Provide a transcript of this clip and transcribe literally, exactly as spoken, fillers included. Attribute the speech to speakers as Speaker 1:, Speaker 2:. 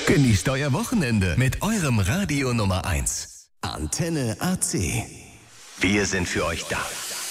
Speaker 1: Genießt euer Wochenende mit eurem Radio Nummer eins. Antenne A C. Wir sind für euch da.